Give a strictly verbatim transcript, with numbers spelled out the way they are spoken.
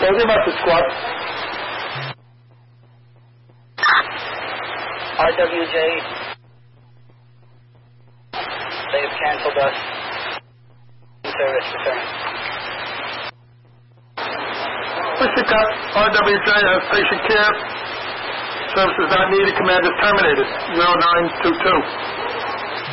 hold your message, squad. R W J, they have canceled us. Service return. Mister Cut, R W J has patient care. Services not needed. Command is terminated. zero nine two two.